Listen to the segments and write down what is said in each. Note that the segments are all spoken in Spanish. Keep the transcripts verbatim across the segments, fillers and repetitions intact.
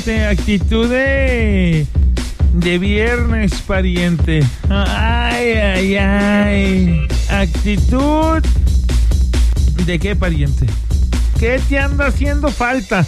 de actitud de, de viernes, pariente. Ay, ay, ay. Actitud ¿de qué, pariente? ¿Qué te anda haciendo falta?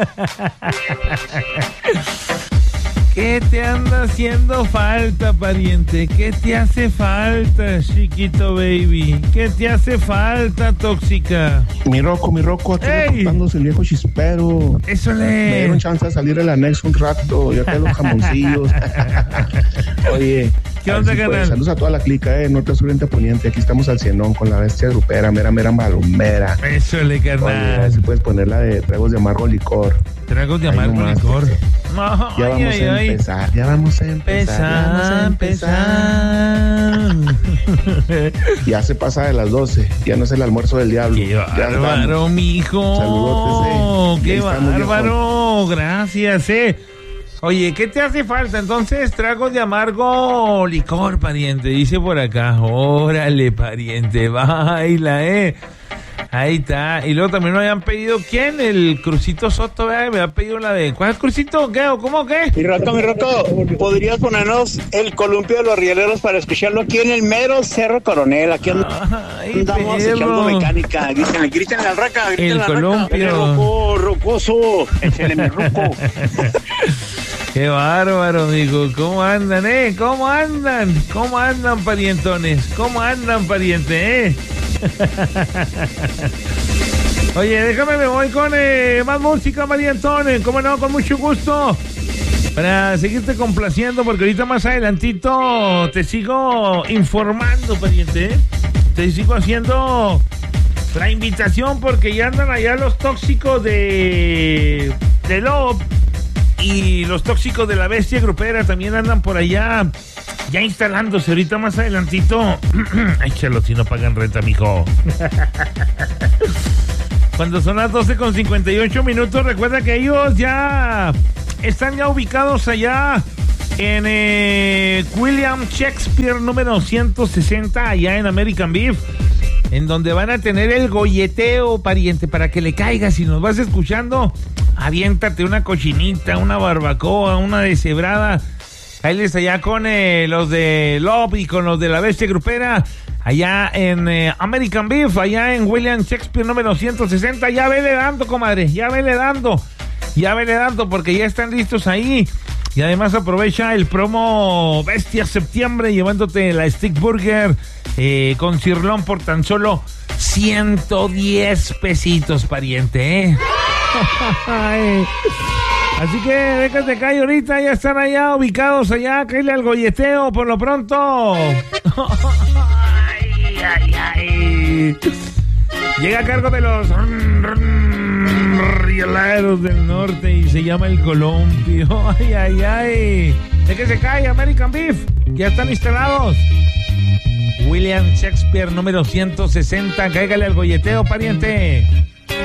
¿Qué te anda haciendo falta, pariente? ¿Qué te hace falta, chiquito baby? ¿Qué te hace falta, tóxica? Mi Rocco, mi Rocco, aquí reportándose el viejo chispero. Eso le... Me dieron chance de salir del anexo un rato, ya te los jamoncillos. Oye, ¿qué onda, si canal? Pues, saludos a toda la clica, eh, Norte, Sur, Oriente, Poniente. Aquí estamos al cienón con la bestia grupera, mera, mera malomera. Eso le, carnal. Oye, si puedes poner la de tragos de amargo licor. Tragos de amargo licor. No, ya vamos ay, a ay, empezar, ya vamos a empezar, ya vamos a empezar. Ya se pasa de las doce, ya no es el almuerzo del diablo. Qué bárbaro, mijo. Saludotes, eh. Qué bárbaro, gracias, eh. Oye, ¿qué te hace falta? Entonces, tragos de amargo licor, pariente, dice por acá. Órale, pariente, baila, eh. Ahí está. Y luego también nos habían pedido, ¿quién? El Crucito Soto, ¿verdad? Me ha pedido la de... ¿Cuál es Crucito? ¿Qué? ¿O cómo qué? Mi Rocco, mi Rocco, ¿podrías ponernos el columpio de los rieleros para escucharlo aquí en el mero Cerro Coronel? Aquí and- Ay, andamos perro. echando mecánica. Griten, griten al raca, griten El al columpio. raca. Rocco, rocoso, échale mi Rocco. Qué bárbaro, digo. ¿Cómo andan, eh? ¿Cómo andan? ¿Cómo andan, parientones? ¿Cómo andan, pariente, eh? Oye, déjame, me voy con eh, más música, parientones. ¿Cómo no? Con mucho gusto. Para seguirte complaciendo, porque ahorita más adelantito te sigo informando, pariente, ¿eh? Te sigo haciendo la invitación porque ya andan allá los tóxicos de... de Love. Y los tóxicos de la bestia grupera también andan por allá ya instalándose. Ahorita más adelantito. Échalo si no pagan renta, mijo. Cuando son las doce con cincuenta y ocho minutos, recuerda que ellos ya están ya ubicados allá en eh, William Shakespeare número ciento sesenta, allá en American Beef, en donde van a tener el golleteo, pariente, para que le caigas. Si nos vas escuchando, aviéntate una cochinita, una barbacoa, una deshebrada. Ahí les allá con eh, los de Love y con los de la bestia grupera, allá en eh, American Beef, allá en William Shakespeare número ciento sesenta. Ya vele dando, comadre, ya vele dando, ya vele dando, porque ya están listos ahí. Y además aprovecha el promo Bestia Septiembre llevándote la Stick Burger eh, con cirlón por tan solo ciento diez pesitos, pariente, ¿eh? Así que déjate caer ahorita, ya están allá ubicados allá, caíle al golleteo por lo pronto. Ay, ay, ay. Llega a cargo de los rieleros del norte y se llama el columpio. Ay, ay, ay. De que se cae American Beef. Ya están instalados. William Shakespeare número ciento sesenta. Cáigale al golleteo, pariente.